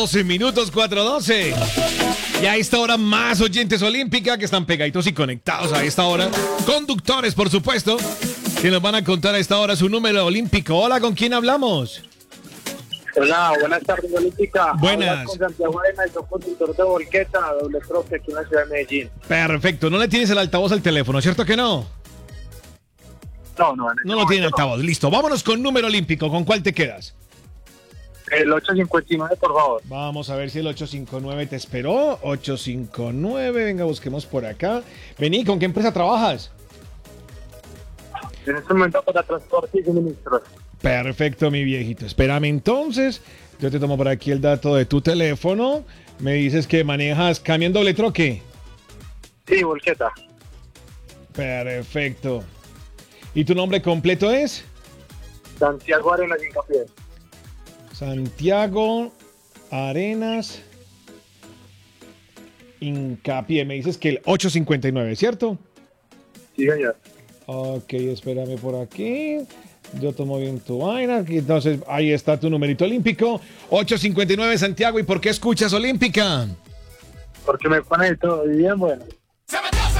12 minutos 4:12. Y a esta hora más oyentes olímpica que están pegaditos y conectados a esta hora. Conductores, por supuesto, que nos van a contar a esta hora su número olímpico. Hola, ¿con quién hablamos? Hola, buenas tardes, Olímpica. Buenas. Hablas con Santiago Arenas, yo conductor de Volqueta, doble troce aquí en la ciudad de Medellín. Perfecto, no le tienes el altavoz al teléfono, ¿cierto que no? No No lo tiene altavoz, listo. Vámonos con número olímpico, ¿con cuál te quedas? El 859, por favor. Vamos a ver si el 859 te esperó. 859, venga, busquemos por acá. Vení, ¿con qué empresa trabajas? En este momento para transporte y suministros. Perfecto, mi viejito. Espérame entonces. Yo te tomo por aquí el dato de tu teléfono. Me dices que manejas camión doble troque. Sí, Volqueta. Perfecto. ¿Y tu nombre completo es? Santiago Arenas Hincapié. Santiago Arenas Hincapié. Me dices que el 859, ¿cierto? Sí, señor. Ok, espérame por aquí. Yo tomo bien tu vaina. Entonces, ahí está tu numerito olímpico. 859, Santiago. ¿Y por qué escuchas Olímpica? Porque me pone todo bien bueno.